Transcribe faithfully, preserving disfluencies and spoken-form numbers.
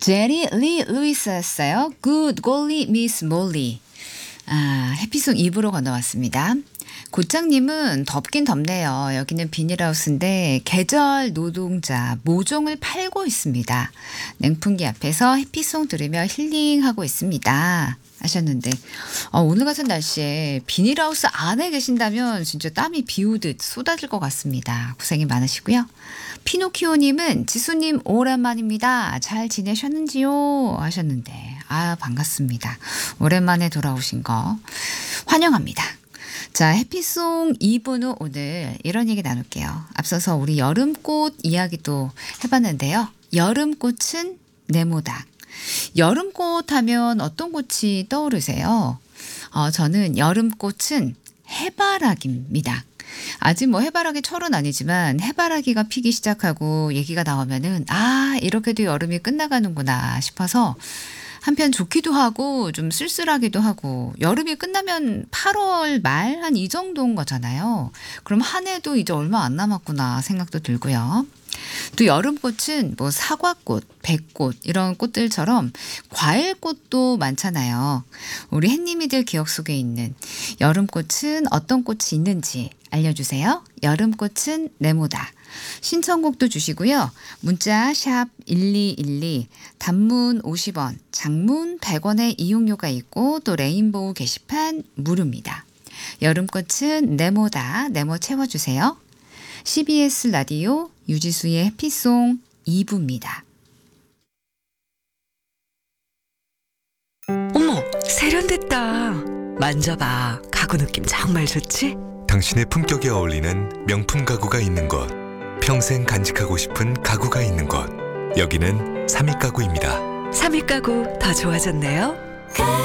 제리 리 루이스였어요. Good golly Miss Molly. 아, 해피송 이 부로 건너왔습니다. 고장님은 덥긴 덥네요. 여기는 비닐하우스인데 계절 노동자 모종을 팔고 있습니다. 냉풍기 앞에서 해피송 들으며 힐링하고 있습니다. 하셨는데 어, 오늘 같은 날씨에 비닐하우스 안에 계신다면 진짜 땀이 비오듯 쏟아질 것 같습니다. 고생이 많으시고요. 피노키오님은 지수님 오랜만입니다. 잘 지내셨는지요? 하셨는데 아 반갑습니다. 오랜만에 돌아오신 거 환영합니다. 자, 해피송 이 부 후 오늘 이런 얘기 나눌게요. 앞서서 우리 여름꽃 이야기도 해봤는데요. 여름꽃은 네모다. 여름꽃 하면 어떤 꽃이 떠오르세요? 어, 저는 여름꽃은 해바라기입니다. 아직 뭐 해바라기 철은 아니지만 해바라기가 피기 시작하고 얘기가 나오면은 아 이렇게도 여름이 끝나가는구나 싶어서 한편 좋기도 하고 좀 쓸쓸하기도 하고 여름이 끝나면 팔월 말 한 이 정도인 거잖아요. 그럼 한 해도 이제 얼마 안 남았구나 생각도 들고요. 또 여름꽃은 뭐 사과꽃, 백꽃 이런 꽃들처럼 과일꽃도 많잖아요. 우리 햇님이들 기억 속에 있는 여름꽃은 어떤 꽃이 있는지 알려주세요. 여름꽃은 네모다. 신청곡도 주시고요. 문자 샵 일이일이 단문 오십 원, 장문 백 원의 이용료가 있고 또 레인보우 게시판 무료입니다. 여름꽃은 네모다. 네모 채워주세요. 씨비에스 라디오 유지수의 해피송 이 부입니다. 어머, 세련됐다. 만져봐. 가구 느낌 정말 좋지? 당신의 품격에 어울리는 명품 가구가 있는 곳. 평생 간직하고 싶은 가구가 있는 곳. 여기는 삼익가구입니다. 삼익 가구 더 좋아졌네요.